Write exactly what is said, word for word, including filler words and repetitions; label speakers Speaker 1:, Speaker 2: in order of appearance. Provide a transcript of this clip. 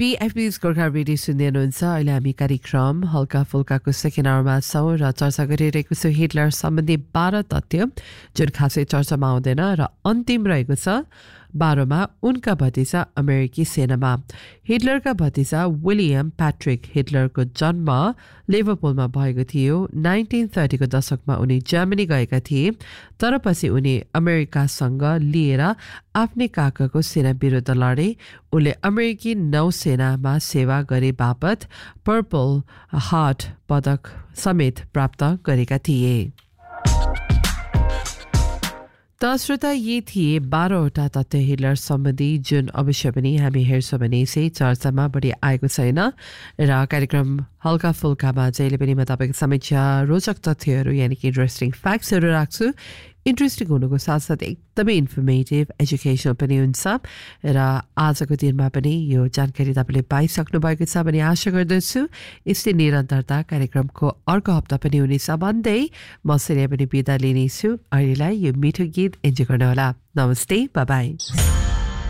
Speaker 1: पीएफबी's Gorkha radio सुन्दै हुनुहुन्छ। अहिले हामी कार्यक्रम हल्का फुल्काको सेकेन्ड आवरमा छौँ र चर्चा गरिरहेको छु हिटलर सम्बन्धी बाह्र तथ्य जुन खासै चर्चामा आउँदैन र अन्तिम रहेको छ बाह्रमा उनका भतिजा अमेरिकी सेनामा। हिटलरका भतिजा विलियम प्याट्रिक हिटलरको जन्म लिभरपुलमा भएको थियो। नाइन्टिन थर्टीको दशकमा उनी जर्मनी गएका थिए, तर पछि उनी अमेरिकासँग लिएर आफ्नै काकाको सेना विरुद्ध लडे। उनले अमेरिकी नौसेनामा सेवा गरे बापत पर्पल हार्ट पदक समेत प्राप्त गरेका थिए। त श्रोता यी थिए बाह्रवटा तथ्य हिटलर सम्बन्धी जुन अवश्य पनि हामी हेर्छौँ भने यसै चर्चामा बढी आएको छैन र कार्यक्रम हल्का फुल्कामा जहिले पनि म तपाईँको समक्ष रोचक तथ्यहरू यानि कि इन्ट्रेस्टिङ फ्याक्ट्सहरू राख्छु। इन्ट्रेस्टिङ हुनुको साथसाथै एकदमै इन्फर्मेटिभ एजुकेसनल पनि हुन्छ र आजको दिनमा पनि यो जानकारी तपाईँले पाइसक्नु भएको छ भने आशा गर्दछु। यस्तै निरन्तरता कार्यक्रमको अर्को हप्ता पनि हुनेछ भन्दै म सिरिया पनि बिदा लिनेछु। अहिलेलाई यो मिठो गीत इन्जोय गर्नुहोला। नमस्ते, बाई बाई।